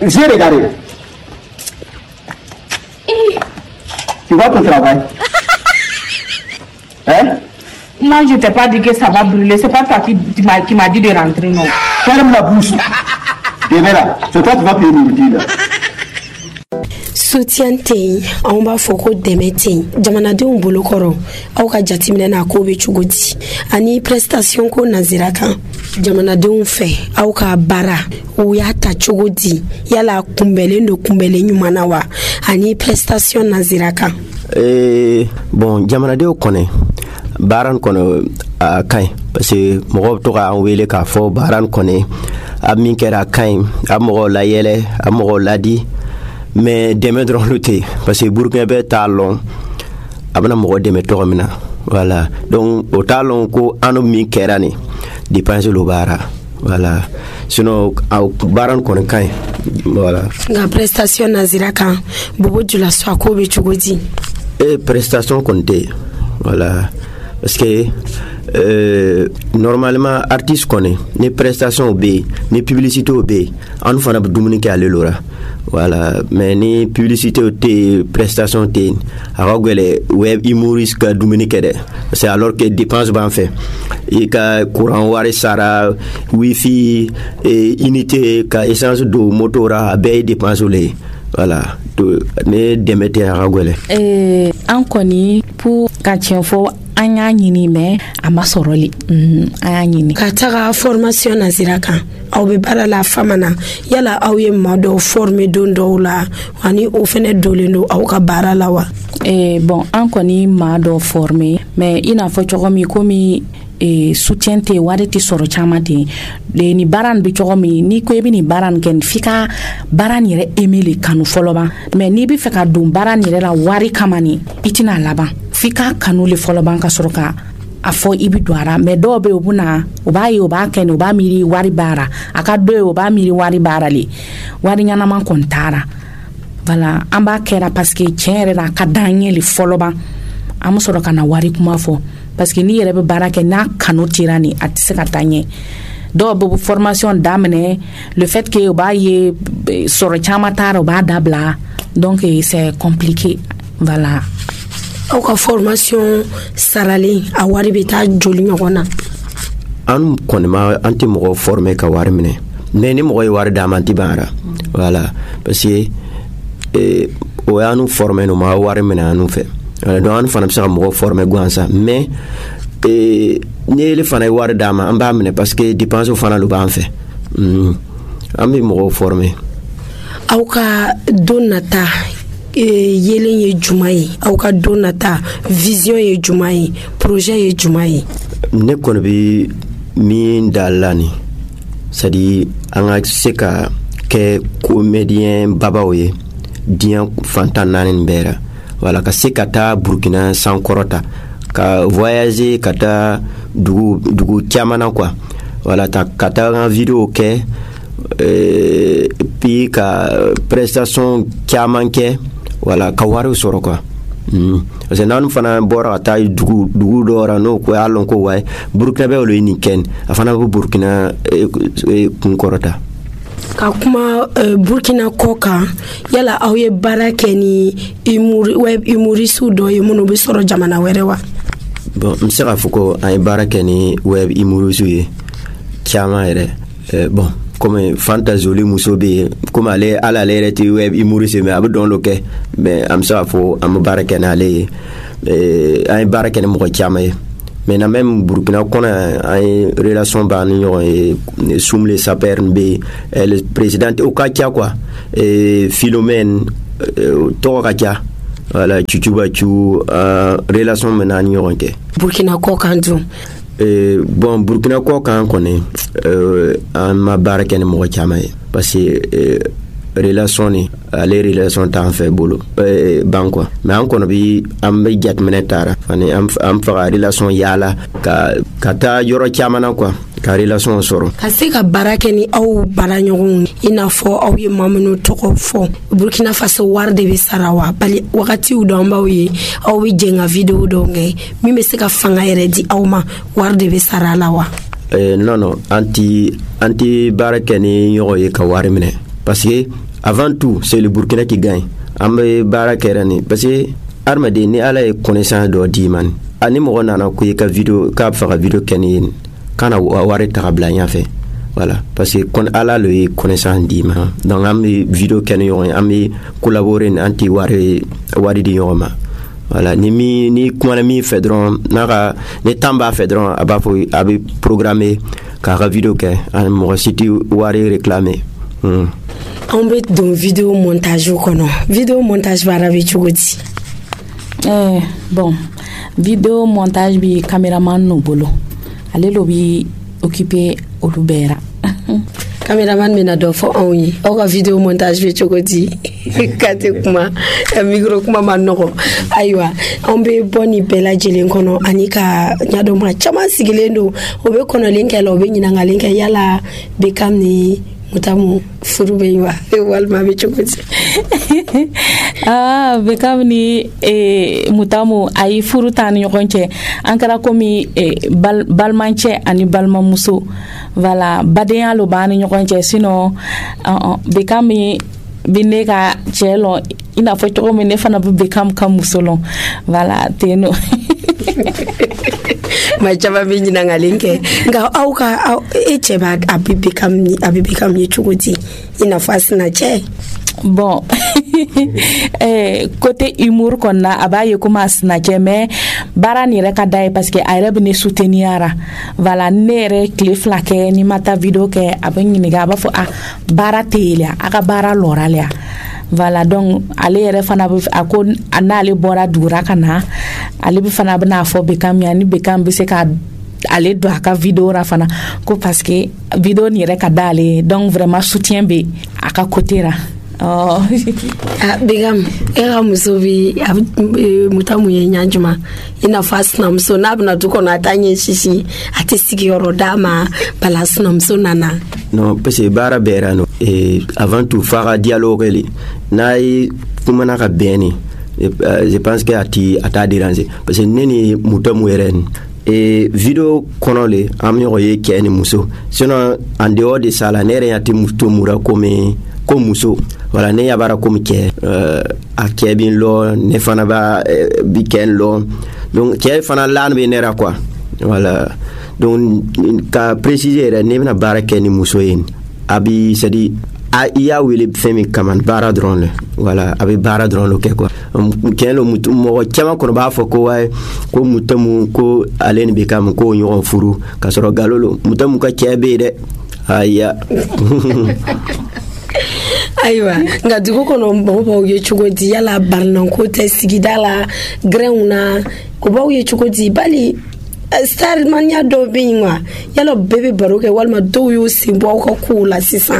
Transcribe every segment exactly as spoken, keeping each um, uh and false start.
J'ai regardé. Tu vois ton travail? Hein? Moi, je t'ai pas dit que ça va brûler. C'est pas toi qui, qui m'a qui m'a dit de rentrer, non. Ferme la bouche. Demain là, c'est toi qui vas payer le là. Soutien te on b'a fɔ ko dɛmɛ te jamanadenw bolo kɔrɔ aw ka jateminɛ na ko bɛ cogo di ani prestation ko nazira kan jamanadenw fɛ aw ka baara o y'a ta cogo di yala kunbɛlen do kunbɛlen ɲuman na wa ani prestation nazira kan eh bon jamanadenw kɔnɛ baran kɔnɔ a kaɲi parce que mɔgɔw to ka an wele k'a fɔ baran kɔnɛ a min kɛra a kaɲi a mɔgɔw layɛlɛ a mɔgɔw ladi mais dɛmɛ dɔrɔn lo tɛ parce que burukina bɛ t'a lɔn a bɛna mɔgɔ dɛmɛ tɔgɔ min na voilà donc o t'a lɔn ko an min kɛra nin dépense lo baara voilà sinon aw baara kɔni ka ɲi voilà nka prestation nazira kan bobo jula so ko bɛ cogo di e prestation kɔni tɛ voilà parce que euh, normalement artiste kɔni ni prestation bɛ ni publicité bɛ an fana bɛ dumuni kɛ ale lora voilà mais ni publicité te prestation te agogele web humoriste ka dumuni kede c'est alors que dépense ban fait et ka courant wari sara wifi et unité ka essence do motora be dépense le voilà to ne demete agogele eh an koni pour ka tienfo anya nyini me amasoroli mm anya nyini ka taga formation nazira kan aw be bara la famana yala aw ye mado former don dola ani o fene dolendo aw ka bara la wa eh bon an koni mado former mais ina fo chogomi komi e soutien te wari ti soro chamati le ni baran bi chogomi ni ko ebi ni baran ken fika baran yere emile kanu foloba mais ni bi feka dum baran yere la wari kamani itina laba fika kanu le foloba ka soro ka afo ibi doara mais do be obuna oba yi oba ken oba miri wari bara aka do oba miri wari bara li wari nyana man kontara voilà amba kera parce que tiere la kadanye le foloba am soro kana wari kuma fo parce que ni yere be baraka na kanu tirani atise ka tanye do bo formation damene le fait que oba ye soro chama taro ba dabla donc c'est compliqué voilà aw ka formation sarali a wari be ta joli nyogona an koni ma anti mo former ka wari mine ne ni mo wari da manti bara voilà parce que eh o ya nu former no ma wari mine anu fe donc an fana bisa mo former gwansa mais eh ni le fana wari da ma amba mine parce que dépense fana lu ba en fait mm am bi mo former aw ka donata yelen ye jumaye aw ka donata vision ye jumaye projet ye jumaye ne kono bi min dalani c'est-à-dire an se ka ke comédien babaoye dien fantanane mbera voilà ka se kata Burkina sans korota ka voyager kata dugu dugu tiamana quoi voilà ta kata en vidéo ke euh, puis ka prestation tiamanke voilà ka wari soro quoi mm parce que nan fana bora ta dugu dugu dora no ko alon ko way Burkina be lo ni ken afana bu Burkina kun korota ka kuma uh, Burkina koka yala aw ye baraka ni imuri web imurisu do ye mono be soro jamana were wa bon msera fuko ay baraka ni web imurisu ye chama ere euh, bon comme fantasoli musobe comme aller à la léreti web imurisu mais abdon loke mais am sa fo am baraka na ale euh, ay baraka ni mo chama ye mais na même Burkina kona ay relation ban yo et soum les sapeurs be le président au katia quoi et Philomène to katia voilà chuchuba chu relation menan yo nke Burkina ko kandu et bon Burkina ko kan koné euh en ma baraka ni mo chama parce que relation ni les relations t'en fait bolo euh banko mais encore bi am be gat menetara fani am am fa relation yala ka kata yoro chamana quoi ka relation soro ka se ka baraka ni aw baranyogun ina fo aw ye mamunu toko fo Burkina Faso warde be sarawa bali wakati u do mbawi aw bi jenga video do nge mi me se ka fanga yere di aw ma warde be sarala wa euh non non anti anti baraka ni yoro ye ka wari mine parce que avant tout c'est le Burkina qui gagne ambe bara kerani parce que armade ni ala e connaissance do di man ani mo nana ko ka vidéo ka fa vidéo keni kana wari tabla nya fait voilà parce que kon ala le connaissance di man donc am vidéo keni yo am collaborer anti wari wari di yo ma voilà ni mi ni kuma mi fedron naka ni tamba fedron aba fo abi programmer ka vidéo ke an mo siti wari réclamer hmm. On bet don vidéo montage kono vidéo montage bara bi chugoti eh bon vidéo montage bi cameraman no bolo ale lo bi occupé olubera cameraman mena do fo onyi o ka vidéo montage bi chugoti kate kuma micro kuma manoko aywa on be boni bela jelen kono anika nyado ma chama sigilendo obe kono linke lo be nyina ngalinke yala be kamni mutamu furube wa walma be chukoti ah be kamni e mutamu ay furutani yokonche ankara komi e bal balmanche ani balma muso voilà badeya lo bani yokonche sino uh, be kamni bineka chelo ina fo to me ne fana be kam kam musolon voilà teno ma chaba be nyina ngalinke nga auka eche ba abibi kam ni abibi kam ni chugoti ina fasina che bon eh côté humour qu'on a abaye kuma snatcher mais bara ni reka dai parce que ay rebe ne souteniara voilà nere cliff la ke ni mata vidéo ke abani ni ga ba fo a bara telia aka bara loralia voilà donc ale yere fana ako anale bora dura kana ale bi fana bana fo be kam yani be kam be se ka ale do aka vidéo ra fana ko parce que vidéo ni reka dale donc vraiment soutien be aka côté ra oh ah begam era musobi mutamu ye nyanjuma ina fast na mso na bna tuko na tanye shishi ati sigi orodama balas na mso nana non parce que bara berano et avant tout faire dialogue li nay kumana ka beni je pense que ati ata déranger parce que neni mutamu eren et vidéo konole am yo ye keni muso sinon en dehors de ça la nere ati mutomura comme comme muso voilà ne yabara comme ke euh a kebin lo ne fana ba biken lo donc ke fana lan be nera quoi voilà donc ka préciser ne na barake ni muso yin abi c'est-à-dire a iya wele femi kaman bara drone voilà abi bara drone lo ke quoi ken lo mutu mo kema ko ba fo ko way ko mutamu ko alen be kam ko nyon furu ka soro galolo mutamu ka kebe de aya aywa nga dugo kono mbo ye chugodi yala barnan ko te sigidala greuna ko bawo ye chugodi bali star mania do binwa yala bebe baroke walma do yo simbo ko kula sisa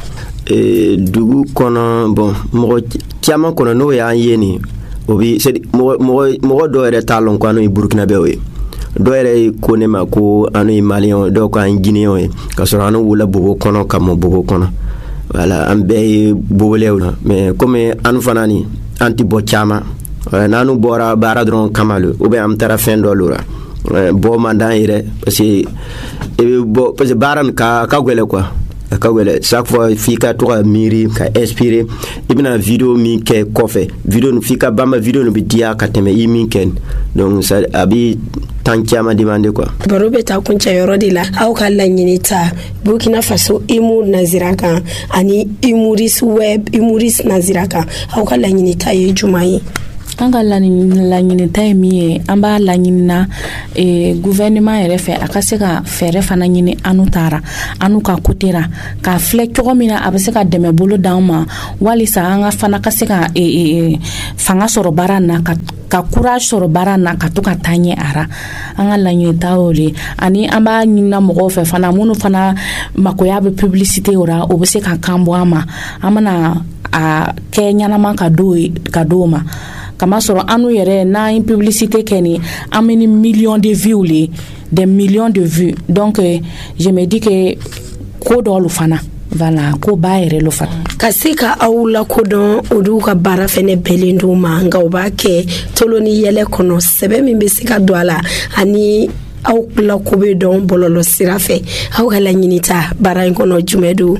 e dugu kono bon mo tiama kono no ya yeni obi c'est mo mo do ere talon ko no Burkina Faso do ere ko ne ma ko anu Malion do ko an Guinéen ka so anu wala bobo kono kam bobo kono voilà ambe bobolewna mais comme anu fanani anti bochama nanu bora bara dron kamalu ou bien am tara fin do lura bo mandan ire parce que bo parce que baran ka ka gwele quoi ka gwele chaque fois fika to miri ka inspirer ibna vidéo mi ke kofe vidéo fika bamba vidéo no bidia ka teme yimi ken donc ça abi tankiama demande quoi barobe ta kuncha yorodi la au kala nyinita Burkina Faso imu naziraka ani imuris web imuris naziraka au kala nyinita ye jumai kanga la nyini tay mi amba la nyini na e gouvernement ere fe akase ka fere fana nyini anu tara anu ka kotera ka fle kyogo mina abase ka deme bolo dauma wali sa anga fana kase ka e, e fanga soro barana ka ka courage soro barana ka to ka tanye ara anga la nyini taoli ani amba nyina mogo fe fana munu fana makoya be publicité ora obese ka kambo ama amana a Kenya na man ka do ka doma kama soro anu yere na une publicité keni ameni millions de vues les des millions de vues donc euh, je me dis que ko do lu fana voilà ko bayere lu fana kasika awula ko don odu ka bara fene belendo manga obake toloni yele kono sebe mimbe sika doala ani aw la ko be don bololo sirafe aw kala nyinita bara kono jumedu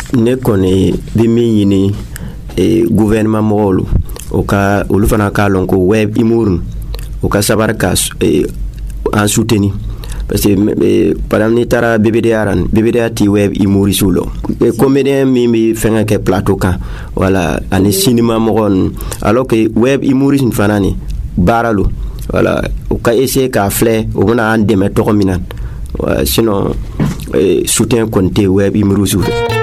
ne kɔni bɛ min ɲini gouvernement mɔgɔw o ka olu fana k'a lɔn ko web humour o ka sabari ka an soutenir parce que par exemple ni taara B B D A ran B B D A ti web humoriste lo comédien min bi fɛngɛ kɛ plateau kan voilà ani cinéma mɔgɔ alors que web humoriste fana ni baara lo voilà o ka essayer ka filɛ o bɛna an dɛmɛ tɔgɔ min na sinon soutien kɔni tɛ web humoriste